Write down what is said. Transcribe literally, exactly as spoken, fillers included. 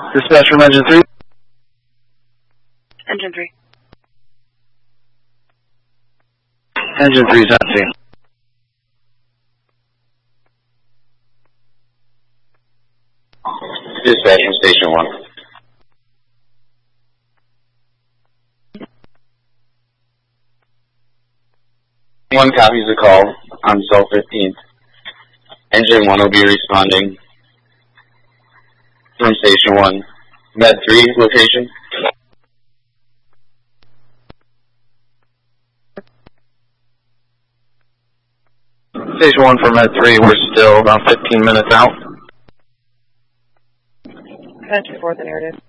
Dispatch from Engine three. Engine three. Engine three is on scene. Dispatch from Station one. One copies the call on cell fifteen. Engine one will be responding from Station one. Med three location. Station one for Med three, we're still about fifteen minutes out. That's fourth narrative.